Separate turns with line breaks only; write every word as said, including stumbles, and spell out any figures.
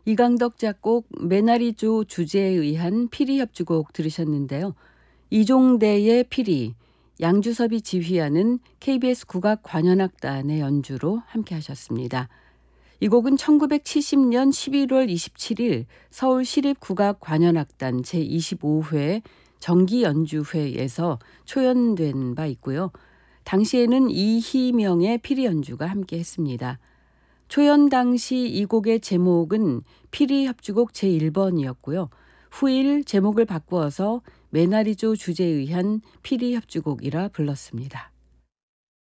이강덕 작곡 메나리조 주제에 의한 피리 협주곡 들으셨는데요. 이종대의 피리, 양주섭이 지휘하는 케이비에스 국악관현악단의 연주로 함께 하셨습니다. 이 곡은 천구백칠십년 십일월 이십칠일 서울시립국악관현악단 제이십오회 정기연주회에서 초연된 바 있고요. 당시에는 이희명의 피리 연주가 함께 했습니다. 초연 당시 이 곡의 제목은 피리 협주곡 제일번이었고요. 후일 제목을 바꾸어서 메나리조 주제에 의한 피리 협주곡이라 불렀습니다.